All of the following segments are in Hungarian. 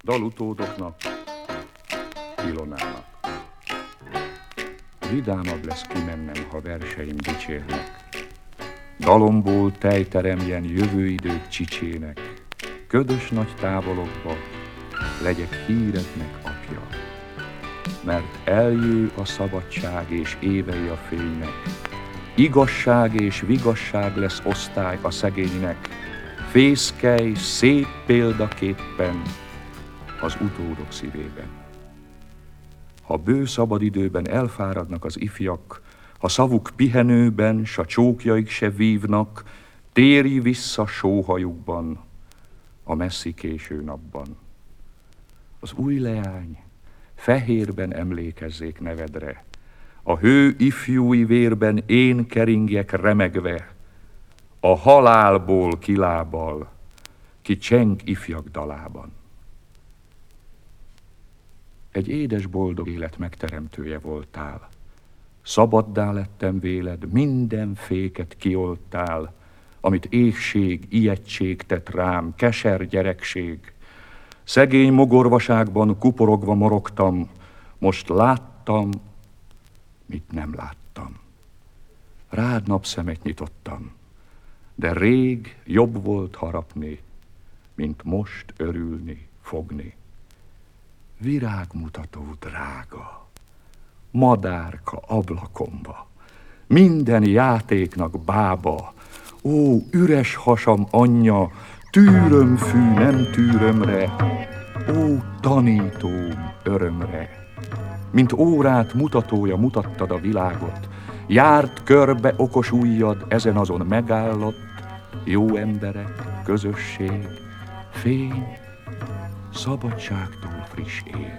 Dalutódoknak, Ilonának. Vidámabb lesz kimennem, ha verseim dicsérnek. Dalomból tejteremjen jövő idők csicsének. Ködös nagy távolokba legyek hírednek apja. Mert eljő a szabadság és évei a fénynek. Igazság és vigasság lesz osztály a szegénynek. Fészkelj szép példaképpen az utódok szívében. Ha bő szabadidőben elfáradnak az ifjak, ha szavuk pihenőben, s a csókjaik se vívnak, térj vissza sóhajukban, a messzi késő napban. Az új leány fehérben emlékezzék nevedre, a hő ifjúi vérben én keringjek remegve, a halálból kilábal, ki cseng ifjak dalában. Egy édes boldog élet megteremtője voltál, szabaddá lettem véled, minden féket kioltál, amit éhség, ijegység tett rám, keser gyerekség. Szegény mogorvaságban kuporogva morogtam, most láttam, mit nem láttam. Rád napszemet nyitottam, de rég jobb volt harapni, mint most örülni, fogni. Virágmutató drága, madárka ablakomba, minden játéknak bába, ó, üres hasam anyja, tűröm-fű nem tűrömre, ó, tanítóm örömre. Mint órát mutatója mutattad a világot, járt körbe okos ujjad, ezen azon megállott, jó emberek, közösség, fény, szabadságtól friss ég.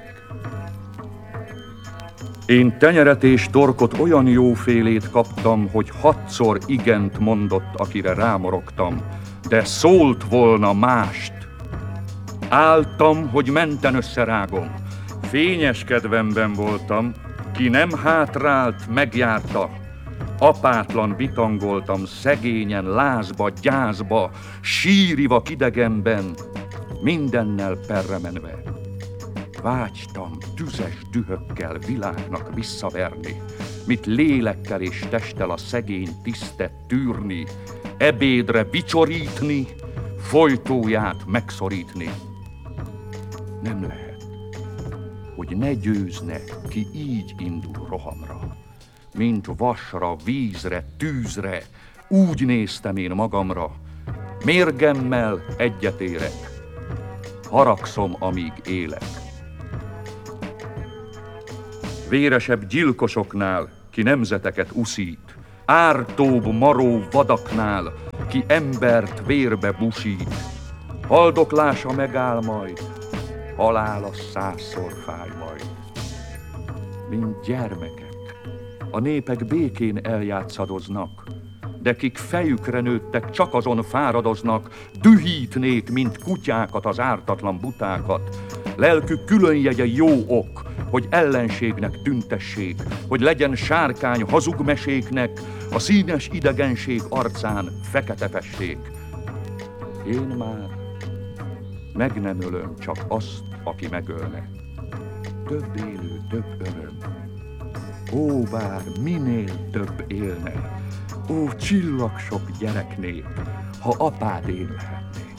Én tenyeret és torkot olyan jófélét kaptam, hogy 6-szor igent mondott, akire rámorogtam, de szólt volna mást. Álltam, hogy menten összerágom, fényes kedvemben voltam, ki nem hátrált, megjárta. Apátlan bitangoltam, szegényen, lázba, gyászba, sírivak idegenben, mindennel perremenve. Vágytam tüzes dühökkel világnak visszaverni, mit lélekkel és testtel a szegény tisztet tűrni, ebédre bicsorítni, folytóját megszorítni. Nem lehet, hogy ne győzne, ki így indul rohamra, mint vasra, vízre, tűzre, úgy néztem én magamra, mérgemmel egyetérek, haragszom, amíg élek. Véresebb gyilkosoknál, ki nemzeteket uszít, ártóbb maró vadaknál, ki embert vérbe busít, haldoklása megáll majd, halála 100-szor fáj majd. Mint gyermekek, a népek békén eljátszadoznak, de kik fejükre nőttek, csak azon fáradoznak, dühítnék, mint kutyákat, az ártatlan butákat. Lelkük különjegye jó ok, hogy ellenségnek tüntessék, hogy legyen sárkány hazugmeséknek, a színes idegenség arcán fekete festék. Én már meg nem ölöm csak azt, aki megölne. Több élő, több öröm. Ó, bár minél több élne, ó, csillagsok gyereknép, ha apád én lehetnék.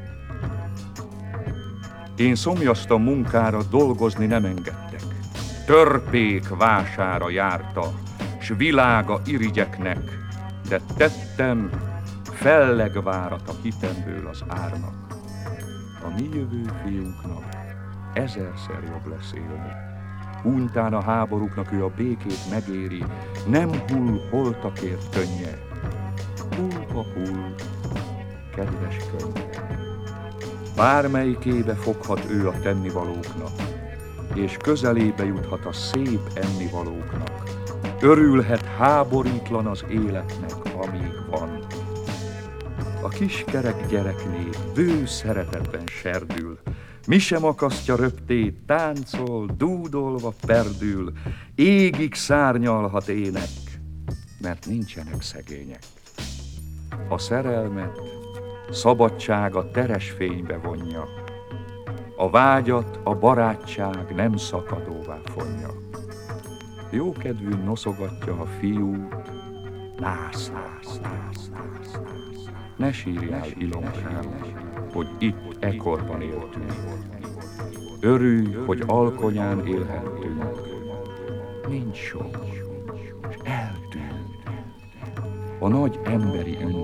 Én szomjaztam munkára, dolgozni nem engedtek. Törpék vására járta, s világa irigyeknek, de tettem fellegvárat a hitemből az árnak. A mi jövő fiunknak 1000-szer jobb lesz élni. Hunytán a háborúknak ő a békét megéri, nem hull holtakért könnye. Hull, ha hull, kedves könnye. Bármelyikébe foghat ő a tennivalóknak, és közelébe juthat a szép ennivalóknak. Örülhet háborítlan az életnek, amíg van. A kiskerek gyereknép bő szeretetben serdül, mi sem akasztja röptét, táncol, dúdolva perdül, égig szárnyalhat ének, mert nincsenek szegények. A szerelmet szabadsága teres fénybe vonja, A vágyat a barátság nem szakadóvá fonja. Jókedvűn noszogatja a fiút, lász. Ne sírjál, Ilomkám, hogy itt ekorban éltünk. Örülj, hogy alkonyán élhettünk. Nincs sok, s eltűnt a nagy emberi ünnep.